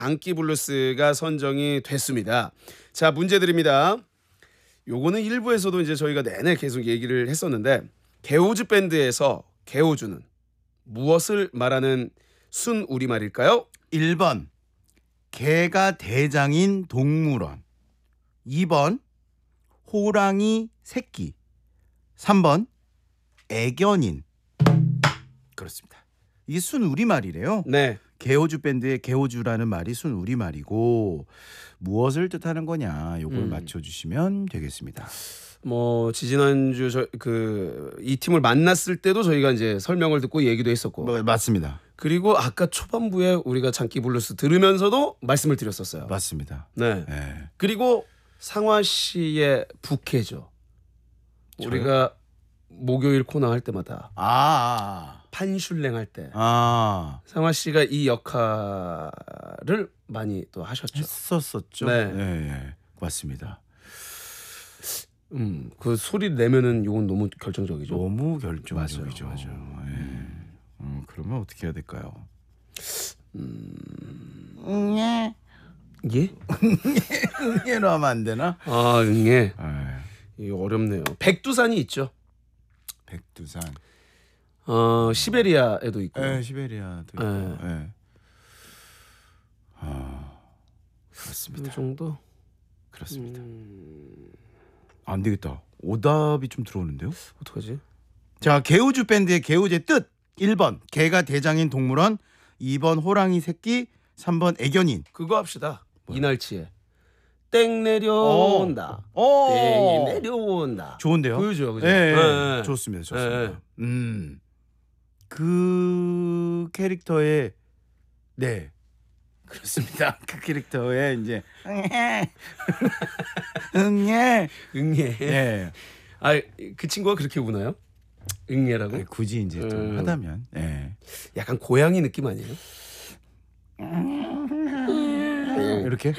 장기 블루스가 선정이 됐습니다. 자, 문제 드립니다. 요거는 1부에서도 이제 저희가 내내 계속 얘기를 했었는데 개호주 밴드에서 개호주는 무엇을 말하는 순 우리말일까요? 1번 개가 대장인 동물원, 2번 호랑이 새끼, 3번 애견인. 그렇습니다. 이게 순 우리말이래요. 네. 개호주 밴드의 개호주라는 말이 순 우리말이고 무엇을 뜻하는 거냐 요걸 맞춰주시면 되겠습니다. 뭐 지지난주 이 팀을 만났을 때도 저희가 이제 설명을 듣고 얘기도 했었고 맞습니다. 그리고 아까 초반부에 우리가 장기 블루스 들으면서도 말씀을 드렸었어요. 맞습니다. 네. 네. 그리고 상화 씨의 부캐죠. 우리가 목요일 코너 할 때마다 판슐랭 할 때 상화 씨가 이 역할을 많이 또 하셨죠. 했었었죠. 네. 네. 맞습니다. 그 소리 내면은 이건 너무 결정적이죠. 너무 결정적이죠. 맞아요. 네. 그러면 어떻게 해야 될까요? 예? 응애로 하면 안 되나? 아, 응애. 네. 이거 어렵네요. 백두산이 있죠. 백두산. 시베리아에도 있고. 네, 시베리아도 있고. 네. 네. 그렇습니다. 이 정도? 그렇습니다. 안 되겠다. 오답이 좀 들어오는데요. 어떡하지? 자, 개우주 밴드의 개우주의 뜻. 1번 개가 대장인 동물원, 2번 호랑이 새끼, 3번 애견인. 그거 합시다. 이날치에 땡 내려온다. 땡이 내려온다. 좋은데요? 보여줘요, 그죠? 네, 네. 좋습니다, 좋습니다. 그 캐릭터의 그렇습니다. 그 캐릭터의 이제 응애. 네. 그 친구가 그렇게 우나요? 응애라고? 아니, 굳이 이제 좀 하다면. 네. 약간 고양이 느낌 아니에요? 이렇게.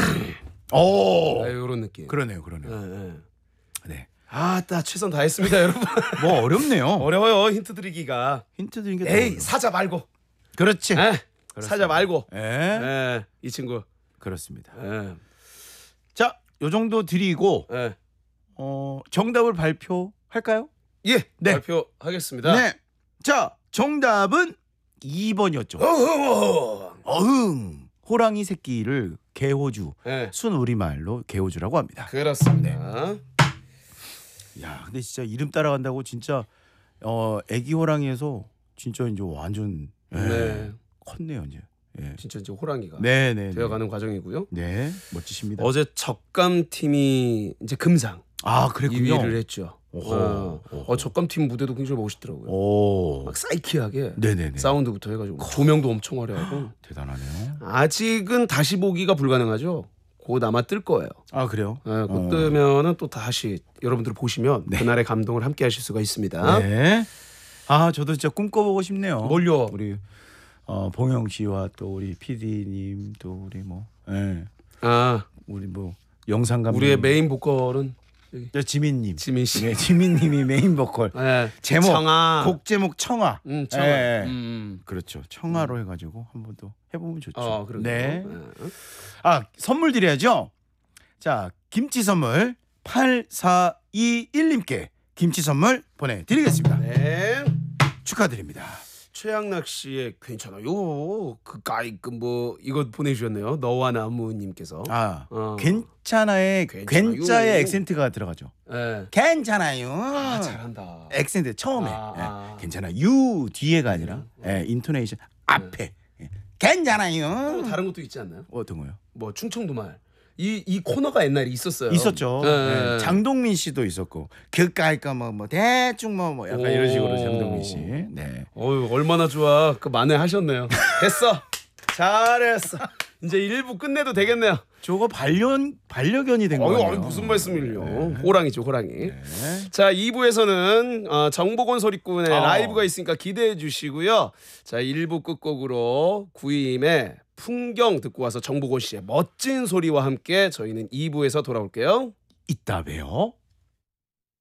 이런 느낌. 그러네요. 네. 딱 최선 다했습니다, 여러분. 뭐 어렵네요. 어려워요, 힌트 드리기가. 힌트 드린 게. 에이, 사자 말고. 그렇지. 사자 말고. 네. 이 친구. 그렇습니다. 네. 자, 요 정도 드리고 정답을 발표할까요? 예, 네. 발표하겠습니다. 네. 자, 정답은 2번이었죠. 호랑이 새끼를 개호주. 순 우리말로 개호주라고 합니다. 그렇습니다. 야, 근데 진짜 이름 따라간다고 진짜 애기 호랑이에서 진짜 이제 완전 컸네요, 이제. 예. 진짜 이제 호랑이가 되어가는 과정이고요. 네, 멋지십니다. 어제 적감 팀이 이제 금상 그랬군요. 2위를 했죠. 적감 팀 무대도 굉장히 멋있더라고요. 막 사이키하게 사운드부터 해가지고 조명도 엄청 화려하고 대단하네요. 아직은 다시 보기가 불가능하죠. 곧 아마 뜰 거예요. 그래요? 곧 뜨면은 또 다시 여러분들 보시면 그날의 감동을 함께하실 수가 있습니다. 네. 저도 진짜 꿈꿔보고 싶네요. 뭘요? 우리 봉영 씨와 또 우리 PD님 또 우리 우리 영상 감독 우리의 메인 보컬은 지민님. 지민 씨. 네, 지민님이 메인 보컬. 제목 청아. 곡 제목 청아. 청아. 그렇죠. 청아로 해가지고 한 번 더 해보면 좋죠. 네. 선물 드려야죠. 자, 김치 선물 8421님께 김치 선물 보내드리겠습니다. 네. 축하드립니다. 최양락 씨의 괜찮아요. 이거 보내주셨네요. 너와 나무님께서. 괜찮아의 괜자의 액센트가 들어가죠. 괜찮아요. 잘한다. 액센트 처음에 괜찮아. 유 뒤에가 아니라 인토네이션 앞에 괜찮아요. 또 다른 것도 있지 않나요? 어떤 거요? 뭐 충청도 말. 이 코너가 옛날에 있었어요. 있었죠. 장동민 씨도 있었고 그까이까 뭐 대충 뭐 약간 이런 식으로 장동민 씨. 네. 얼마나 좋아. 만회 하셨네요. 됐어. 잘했어. 이제 1부 끝내도 되겠네요. 저거 반려견이 된 거예요. 무슨 말씀을요. 호랑이죠, 호랑이. 자, 2부에서는 정보건 소리꾼의 라이브가 있으니까 기대해 주시고요. 자, 1부 끝곡으로 구임의 풍경 듣고 와서 정보건 씨의 멋진 소리와 함께 저희는 2부에서 돌아올게요. 이따 봬요.